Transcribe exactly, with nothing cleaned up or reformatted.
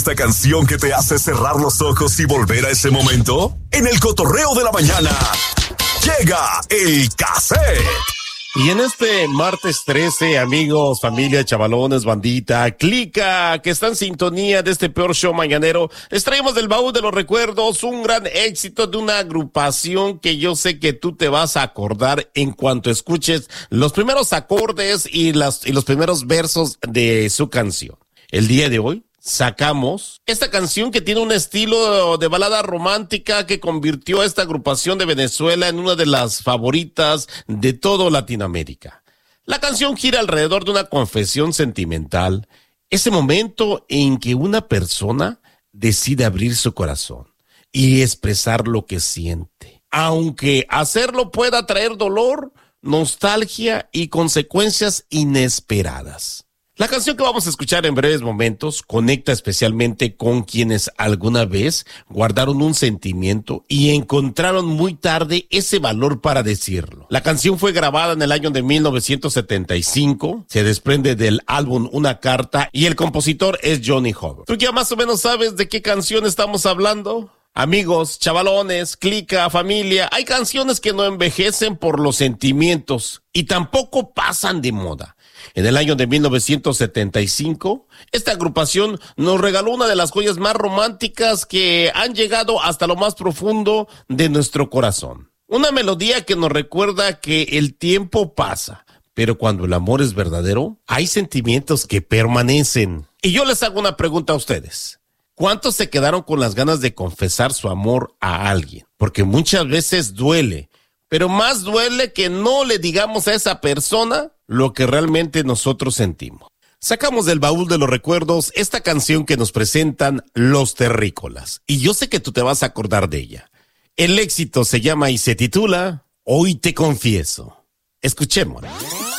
Esta canción que te hace cerrar los ojos y volver a ese momento. En el cotorreo de la mañana llega el cassette. Y en este martes trece, amigos, familia, chavalones, bandita, clica, que está en sintonía de este peor show mañanero, les traemos del baúl de los recuerdos un gran éxito de una agrupación que yo sé que tú te vas a acordar en cuanto escuches los primeros acordes y, las, y los primeros versos de su canción. El día de hoy sacamos esta canción que tiene un estilo de balada romántica que convirtió a esta agrupación de Venezuela en una de las favoritas de todo Latinoamérica. La canción gira alrededor de una confesión sentimental, ese momento en que una persona decide abrir su corazón y expresar lo que siente, aunque hacerlo pueda traer dolor, nostalgia y consecuencias inesperadas. La canción que vamos a escuchar en breves momentos conecta especialmente con quienes alguna vez guardaron un sentimiento y encontraron muy tarde ese valor para decirlo. La canción fue grabada en el año de mil novecientos setenta y cinco, se desprende del álbum Una Carta y el compositor es Johnny Hover. ¿Tú ya más o menos sabes de qué canción estamos hablando? Amigos, chavalones, clica, familia, hay canciones que no envejecen por los sentimientos y tampoco pasan de moda. En el año de mil novecientos setenta y cinco, esta agrupación nos regaló una de las joyas más románticas que han llegado hasta lo más profundo de nuestro corazón. Una melodía que nos recuerda que el tiempo pasa, pero cuando el amor es verdadero, hay sentimientos que permanecen. Y yo les hago una pregunta a ustedes. ¿Cuántos se quedaron con las ganas de confesar su amor a alguien? Porque muchas veces duele, pero más duele que no le digamos a esa persona lo que realmente nosotros sentimos. Sacamos del baúl de los recuerdos esta canción que nos presentan Los Terrícolas. Y yo sé que tú te vas a acordar de ella. El éxito se llama y se titula Hoy te confieso. Escuchémosla.